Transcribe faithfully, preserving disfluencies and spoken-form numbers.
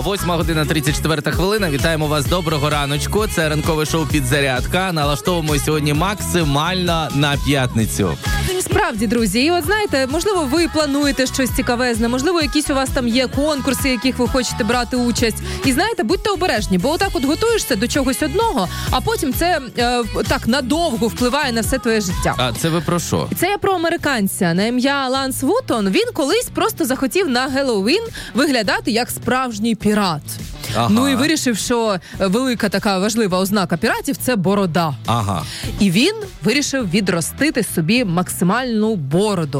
Восьма година тридцять четверта хвилина. Вітаємо вас, доброго раночку. Це ранкове шоу «Підзарядка». Налаштовуємо сьогодні максимально на п'ятницю. Справді, друзі, і от знаєте, можливо, ви плануєте щось цікавезне, можливо, якісь у вас там є конкурси, в яких ви хочете брати участь. І знаєте, будьте обережні, бо отак от готуєшся до чогось одного, а потім це е, так надовго впливає на все твоє життя. А це ви про що? Це я про американця на ім'я Ланс Вутон. Він колись просто захотів на Геловін виглядати як справжній пірат. Ага. Ну і вирішив, що велика така важлива ознака піратів – це борода. Ага. І він вирішив відростити собі максимальну бороду.